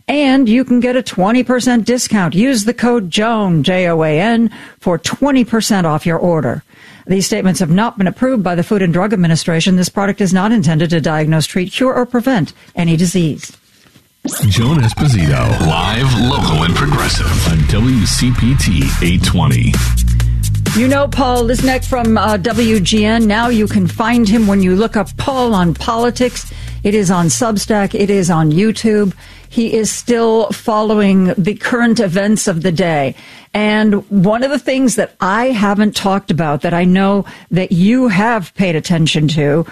And you can get a 20% discount. Use the code JOAN, Joan, for 20% off your order. These statements have not been approved by the Food and Drug Administration. This product is not intended to diagnose, treat, cure, or prevent any disease. Joan Esposito, live, local, and progressive on WCPT 820. You know Paul Lisnek from WGN. Now you can find him when you look up Paul on politics. It is on Substack. It is on YouTube. He is still following the current events of the day. And one of the things that I haven't talked about that I know that you have paid attention to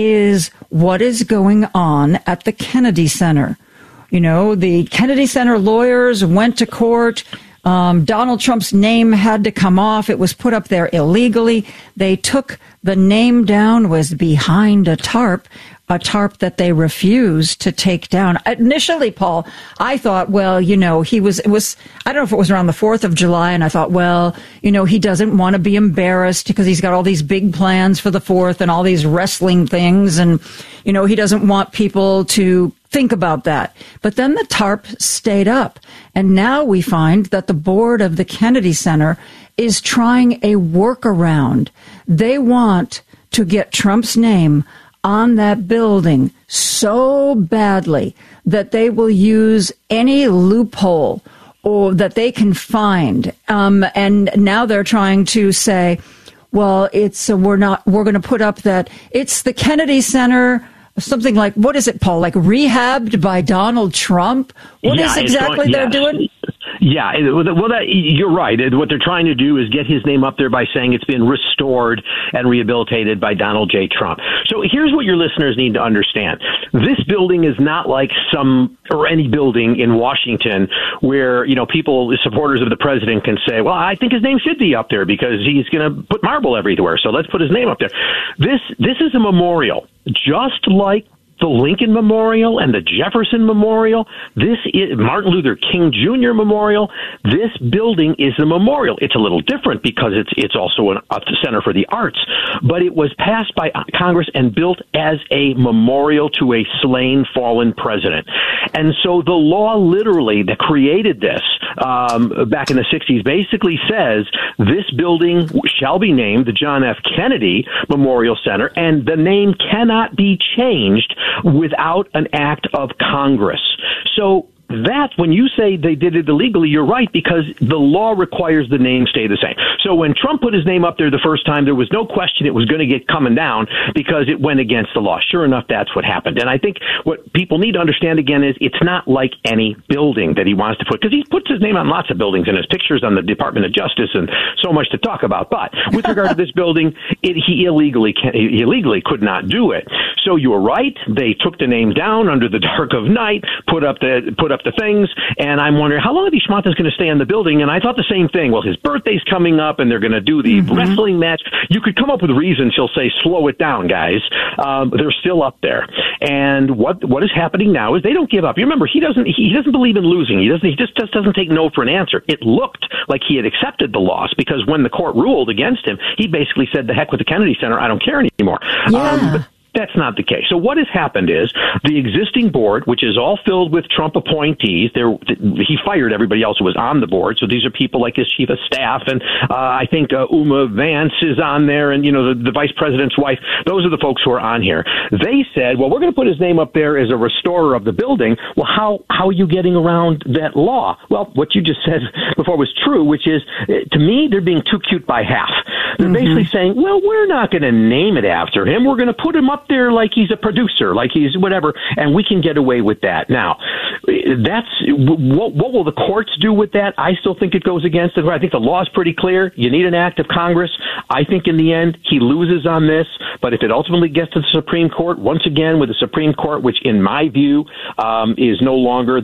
is what is going on at the Kennedy Center. You know, the Kennedy Center lawyers went to court. Donald Trump's name had to come off. It was put up there illegally. They took the name down, was behind a tarp that they refused to take down. Initially, Paul, I thought, well, you know, it was, I don't know if it was around the 4th of July, and I thought, well, you know, he doesn't want to be embarrassed because he's got all these big plans for the 4th and all these wrestling things, and, you know, he doesn't want people to think about that. But then the tarp stayed up. And now we find that the board of the Kennedy Center is trying a workaround. They want to get Trump's name on that building so badly that they will use any loophole or that they can find. And now they're trying to say, well, we're going to put up that it's the Kennedy Center. Something like, what is it, Paul? Like rehabbed by Donald Trump? What is exactly they're doing? Yeah, well, you're right. What they're trying to do is get his name up there by saying it's been restored and rehabilitated by Donald J. Trump. So here's what your listeners need to understand. This building is not like any building in Washington where, you know, people, supporters of the president can say, well, I think his name should be up there because he's going to put marble everywhere. So let's put his name up there. This is a memorial, just like the Lincoln Memorial and the Jefferson Memorial. This is Martin Luther King Jr. Memorial. This building is a memorial. It's a little different because it's also a center for the arts, but it was passed by Congress and built as a memorial to a slain, fallen president. And so the law literally that created this back in the 60s basically says this building shall be named the John F. Kennedy Memorial Center, and the name cannot be changed without an act of Congress. So that, when you say they did it illegally, you're right, because the law requires the name stay the same. So when Trump put his name up there the first time, there was no question it was going to get coming down because it went against the law. Sure enough, that's what happened. And I think what people need to understand again is it's not like any building that he wants to put, because he puts his name on lots of buildings and his pictures on the Department of Justice and so much to talk about. But with regard to this building, he illegally could not do it. So you were right. They took the name down under the dark of night, put up the things, and I'm wondering how long are these schmatas going to stay in the building? And I thought the same thing. Well, his birthday's coming up, and they're going to do the wrestling match. You could come up with reasons. She'll say, "Slow it down, guys." They're still up there, and what is happening now is they don't give up. You remember, he doesn't believe in losing. He just doesn't take no for an answer. It looked like he had accepted the loss because when the court ruled against him, he basically said, "The heck with the Kennedy Center. I don't care anymore." Yeah. But that's not the case. So what has happened is the existing board, which is all filled with Trump appointees, he fired everybody else who was on the board. So these are people like his chief of staff, and I think Uma Vance is on there, and, you know, the vice president's wife. Those are the folks who are on here. They said, well, we're going to put his name up there as a restorer of the building. Well, how are you getting around that law? Well, what you just said before was true, which is, to me, they're being too cute by half. They're basically saying, well, we're not going to name it after him. We're going to put him up there like he's a producer, like he's whatever, and we can get away with that. Now, that's what will the courts do with that? I still think it goes against it. I think the law is pretty clear. You need an act of Congress. I think in the end he loses on this, but if it ultimately gets to the Supreme Court, once again with the Supreme Court, which in my view is no longer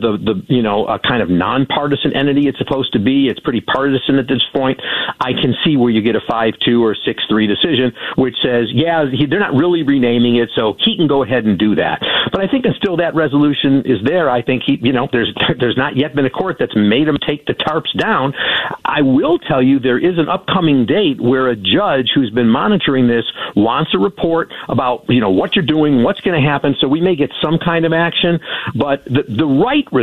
a kind of nonpartisan entity it's supposed to be. It's pretty partisan at this point. I can see where you get a 5-2 or 6-3 decision, which says, yeah, they're not really renaming it, so he can go ahead and do that. But I think until that resolution is there, I think there's not yet been a court that's made him take the tarps down. I will tell you there is an upcoming date where a judge who's been monitoring this wants a report about what you're doing, what's going to happen. So we may get some kind of action, but the right